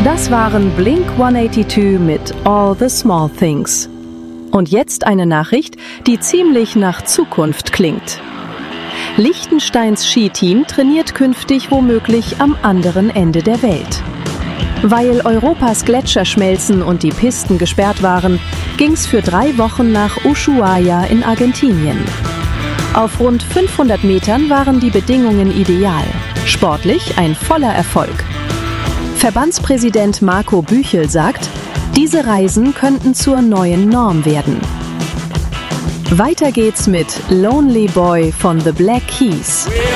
Das waren Blink-182 mit All the Small Things. Und jetzt eine Nachricht, die ziemlich nach Zukunft klingt. Liechtensteins Skiteam trainiert künftig womöglich am anderen Ende der Welt. Weil Europas Gletscher schmelzen und die Pisten gesperrt waren, ging's für 3 Wochen nach Ushuaia in Argentinien. Auf rund 500 Metern waren die Bedingungen ideal. Sportlich ein voller Erfolg. Verbandspräsident Marco Büchel sagt, diese Reisen könnten zur neuen Norm werden. Weiter geht's mit Lonely Boy von The Black Keys.